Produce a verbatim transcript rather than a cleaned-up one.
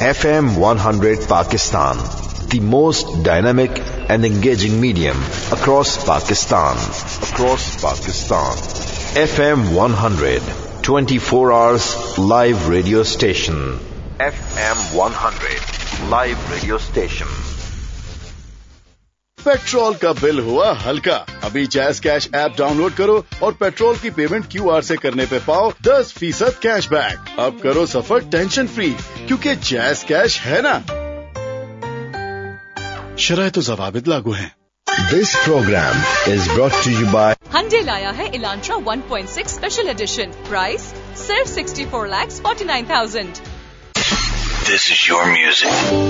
F M one hundred Pakistan, the most dynamic and engaging medium across Pakistan. Across Pakistan. F M one hundred, twenty-four hours live radio station. F M one hundred, live radio station. Petrol का bill हुआ हल्का। अभी जैस cash app download करो और petrol की payment Q R से करने पे पाओ दस फीसद कैश बैक। अब करो सफर टेंशन फ्री, क्योंकि जैस कैश है ना। शराइत और ज़वाबित लागू हैं। This program is brought to you by Hyundai लाया है Elantra one point six Special Edition. Price सिर्फ sixty-four lakhs forty-nine thousand. This is your music.